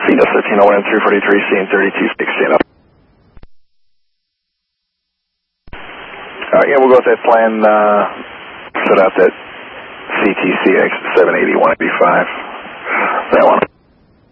Venus 1501 and 343, scene 3216 up. Yeah, we'll go with that plan, set out that CTCX 780-185, that one.